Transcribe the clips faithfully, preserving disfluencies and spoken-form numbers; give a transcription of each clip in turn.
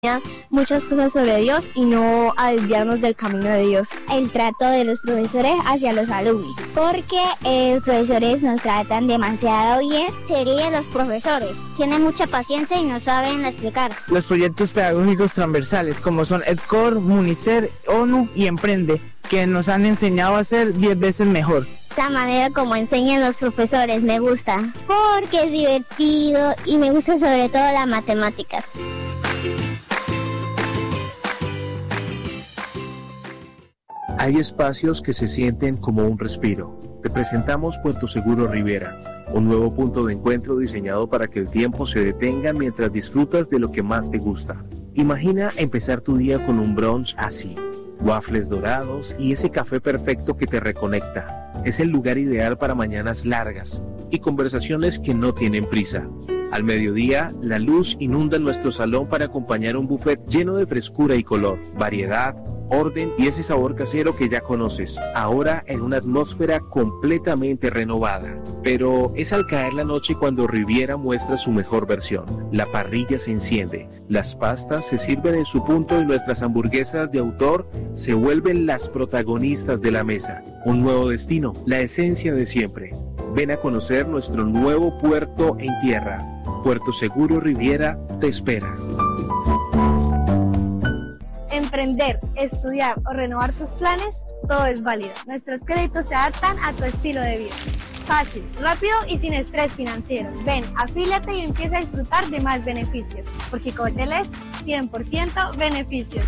muchas cosas sobre Dios y no a desviarnos del camino de Dios. El trato de los profesores hacia los alumnos, porque eh, los profesores nos tratan demasiado bien. Serían los profesores, tienen mucha paciencia y nos saben explicar. Los proyectos pedagógicos transversales como son EdCor, Municer, ONU y Emprende, que nos han enseñado a ser diez veces mejor. La manera como enseñan los profesores me gusta, porque es divertido y me gusta sobre todo las matemáticas. Hay espacios que se sienten como un respiro. Te presentamos Puerto Seguro Riviera, un nuevo punto de encuentro diseñado para que el tiempo se detenga mientras disfrutas de lo que más te gusta. Imagina empezar tu día con un brunch así, waffles dorados y ese café perfecto que te reconecta. Es el lugar ideal para mañanas largas y conversaciones que no tienen prisa. Al mediodía, la luz inunda nuestro salón para acompañar un buffet lleno de frescura y color, variedad, orden y ese sabor casero que ya conoces, ahora en una atmósfera completamente renovada. Pero es al caer la noche cuando Riviera muestra su mejor versión. La parrilla se enciende, las pastas se sirven en su punto y nuestras hamburguesas de autor se vuelven las protagonistas de la mesa. Un nuevo destino, la esencia de siempre. Ven a conocer nuestro nuevo puerto en tierra. Puerto Seguro Riviera te espera. Emprender, estudiar o renovar tus planes, todo es válido. Nuestros créditos se adaptan a tu estilo de vida. Fácil, rápido y sin estrés financiero. Ven, afíliate y empieza a disfrutar de más beneficios, porque Covetel es cien por ciento beneficios.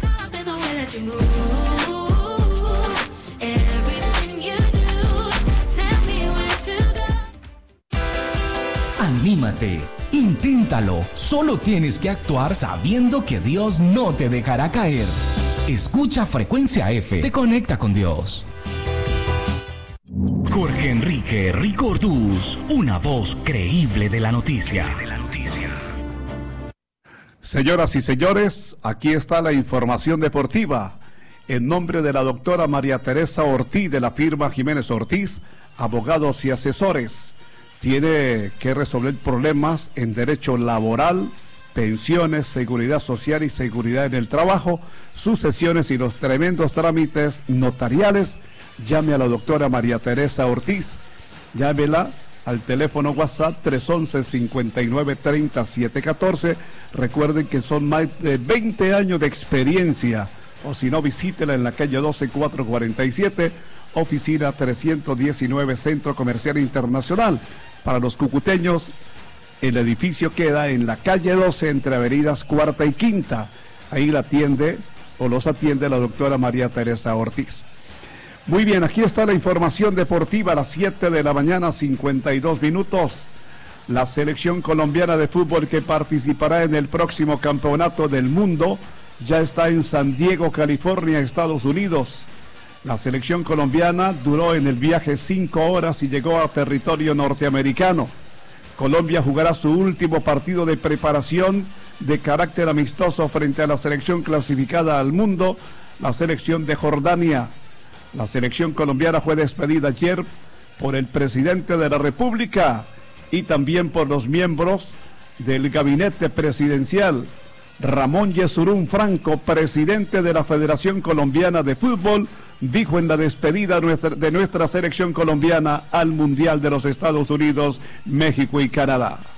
Anímate, inténtalo, solo tienes que actuar sabiendo que Dios no te dejará caer. Escucha Frecuencia F, te conecta con Dios. Jorge Enrique Ricordús, una voz creíble de la noticia. Señoras y señores, aquí está la información deportiva. En nombre de la doctora María Teresa Ortiz de la firma Jiménez Ortiz, abogados y asesores. Tiene que resolver problemas en derecho laboral, pensiones, seguridad social y seguridad en el trabajo, sucesiones y los tremendos trámites notariales. Llame a la doctora María Teresa Ortiz. Llámela al teléfono WhatsApp tres once, cincuenta y nueve, treinta, setecientos catorce. Recuerden que son más de veinte años de experiencia. O si no, visítela en la calle doce, cuatrocientos cuarenta y siete, oficina trescientos diecinueve, Centro Comercial Internacional. Para los cucuteños, el edificio queda en la calle doce, entre avenidas Cuarta y Quinta. Ahí la atiende, o los atiende la doctora María Teresa Ortiz. Muy bien, aquí está la información deportiva a las siete de la mañana, cincuenta y dos minutos. La selección colombiana de fútbol que participará en el próximo campeonato del mundo ya está en San Diego, California, Estados Unidos. La selección colombiana duró en el viaje cinco horas y llegó a territorio norteamericano. Colombia jugará su último partido de preparación de carácter amistoso frente a la selección clasificada al mundo, la selección de Jordania. La selección colombiana fue despedida ayer por el presidente de la República y también por los miembros del gabinete presidencial. Ramón Yesurún Franco, presidente de la Federación Colombiana de Fútbol, dijo en la despedida de nuestra selección colombiana al Mundial de los Estados Unidos, México y Canadá.